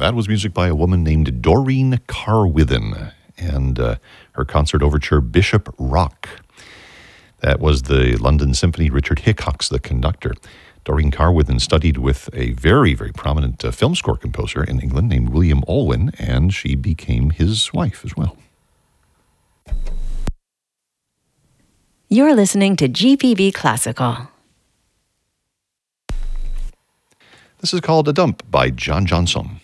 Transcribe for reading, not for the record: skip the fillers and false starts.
That was music by a woman named Doreen Carwithen and her concert overture, Bishop Rock. That was the London Symphony. Richard Hickox, the conductor. Doreen Carwithen studied with a very, very prominent film score composer in England named William Olwyn, and she became his wife as well. You're listening to GPB Classical. This is called A Dump by John Johnson.